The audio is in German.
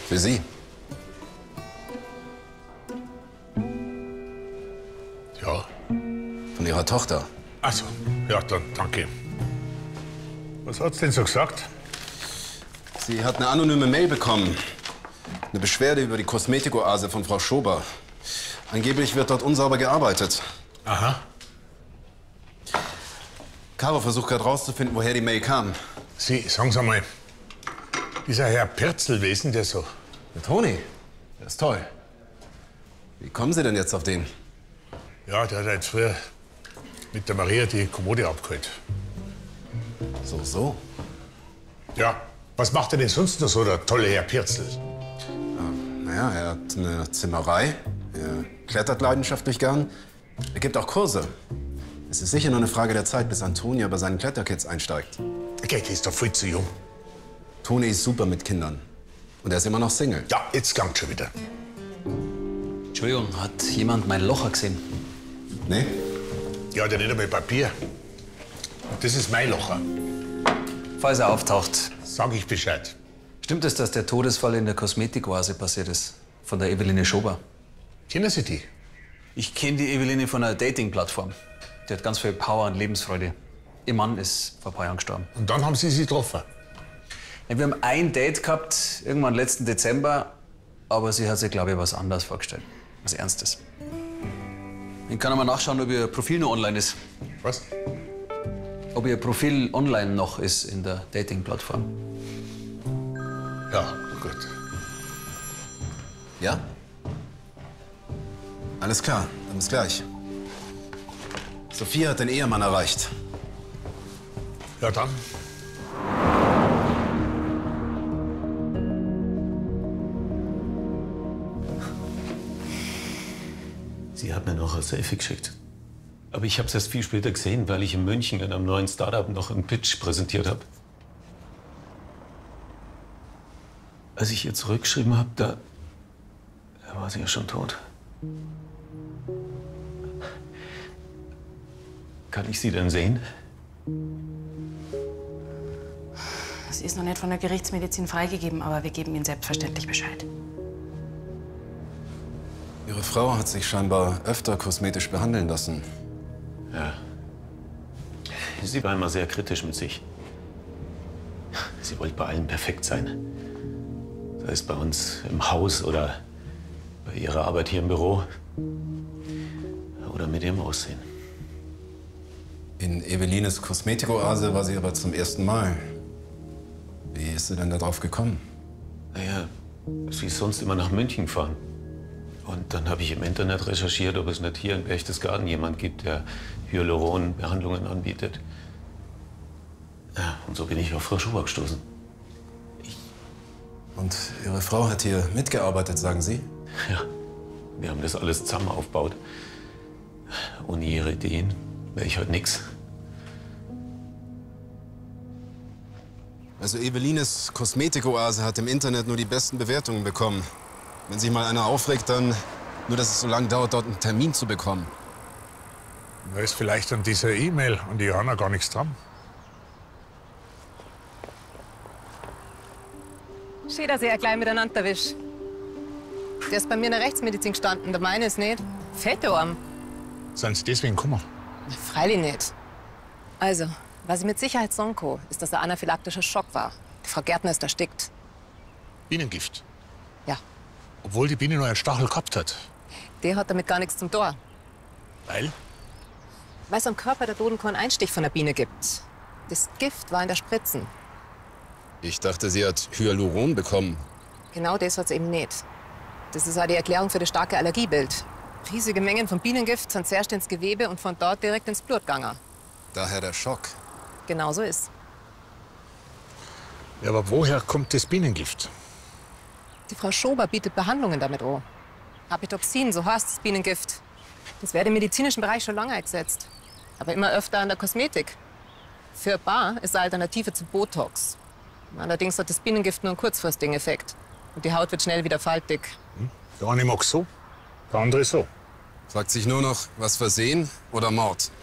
Für Sie. Ja. Von Ihrer Tochter. Ach so, ja, dann danke. Was hat's denn so gesagt? Sie hat eine anonyme Mail bekommen. Eine Beschwerde über die Kosmetikoase von Frau Schober. Angeblich wird dort unsauber gearbeitet. Aha. Caro versucht gerade rauszufinden, woher die Mail kam. Sie, sagen Sie mal, dieser Herr Pirzel, wer ist denn der so? Der Toni, der ist toll. Wie kommen Sie denn jetzt auf den? Ja, der hat jetzt früher mit der Maria die Kommode abgeholt. So. Ja, was macht er denn sonst noch so, der tolle Herr Pirzel? Naja, er hat eine Zimmerei. Er klettert leidenschaftlich gern. Er gibt auch Kurse. Es ist sicher nur eine Frage der Zeit, bis Antonia bei seinen Kletterkids einsteigt. Okay, die ist doch viel zu jung. Toni ist super mit Kindern. Und er ist immer noch Single. Ja, jetzt langt schon wieder. Entschuldigung, hat jemand mein Locher gesehen? Nee? Ja, der nicht einmal Papier. Und das ist mein Locher. Falls er auftaucht. Sag ich Bescheid. Stimmt es, dass der Todesfall in der Kosmetikoase passiert ist? Von der Eveline Schober? Kennen Sie die? Ich kenne die Eveline von einer Dating-Plattform. Die hat ganz viel Power und Lebensfreude. Ihr Mann ist vor ein paar Jahren gestorben. Und dann haben Sie sie getroffen? Ja, wir haben ein Date gehabt, irgendwann letzten Dezember. Aber sie hat sich, glaube ich, was anderes vorgestellt. Was Ernstes. Ich kann mal nachschauen, ob ihr Profil noch online ist. Was? Ob ihr Profil online noch ist in der Dating-Plattform. Ja, gut. Ja? Alles klar, dann bis gleich. Sophia hat den Ehemann erreicht. Ja, dann. Sie hat mir noch ein Selfie geschickt. Aber ich habe es erst viel später gesehen, weil ich in München in einem neuen Startup noch einen Pitch präsentiert habe. Als ich ihr zurückgeschrieben habe, da war sie ja schon tot. Kann ich sie denn sehen? Sie ist noch nicht von der Gerichtsmedizin freigegeben, aber wir geben Ihnen selbstverständlich Bescheid. Ihre Frau hat sich scheinbar öfter kosmetisch behandeln lassen. Ja. Sie war immer sehr kritisch mit sich. Sie wollte bei allem perfekt sein. Sei es bei uns im Haus oder bei ihrer Arbeit hier im Büro. Oder mit ihrem Aussehen. In Evelines Kosmetikoase war sie aber zum ersten Mal. Wie ist sie denn da drauf gekommen? Naja, sie ist sonst immer nach München gefahren. Und dann habe ich im Internet recherchiert, ob es nicht hier in Berchtesgaden jemand gibt, der Hyaluron-Behandlungen anbietet. Ja, und so bin ich auf Frau Schober gestoßen. Und Ihre Frau hat hier mitgearbeitet, sagen Sie? Ja, wir haben das alles zusammen aufgebaut. Ohne ihre Ideen wäre ich heute nix. Also Evelines Kosmetikoase hat im Internet nur die besten Bewertungen bekommen. Wenn sich mal einer aufregt, dann nur, dass es so lange dauert, dort einen Termin zu bekommen. Da ist vielleicht an dieser E-Mail an die Johanna gar nichts dran. Schön, dass ihr gleich miteinander erwischt. Der ist bei mir in der Rechtsmedizin gestanden, der meine ist nicht. Fette Arm. Sind Sie deswegen gekommen? Freilich nicht. Also, was ich mit Sicherheit sagen kann, ist, dass er anaphylaktischer Schock war. Die Frau Gärtner ist erstickt. Bienengift. Ja, Obwohl die Biene noch einen Stachel gehabt hat. der hat damit gar nichts zum Tor. Weil? Weil es am Körper der Toten keinen Einstich von der Biene gibt. Das Gift war in der Spritzen. Ich dachte, sie hat Hyaluron bekommen. Genau das hat es eben nicht. Das ist auch die Erklärung für das starke Allergiebild. Riesige Mengen von Bienengift sind zuerst ins Gewebe und von dort direkt ins Blut gegangen. Daher der Schock. Genau so ist. Ja, aber woher kommt das Bienengift? Die Frau Schober bietet Behandlungen damit an. Apitoxin, so heißt das Bienengift. Das wird im medizinischen Bereich schon lange eingesetzt. Aber immer öfter an der Kosmetik. Für ein paar ist eine Alternative zu Botox. Allerdings hat das Bienengift nur einen kurzfristigen Effekt. Und die Haut wird schnell wieder faltig. Der eine mag so, der andere so. Fragt sich nur noch, was Versehen oder Mord?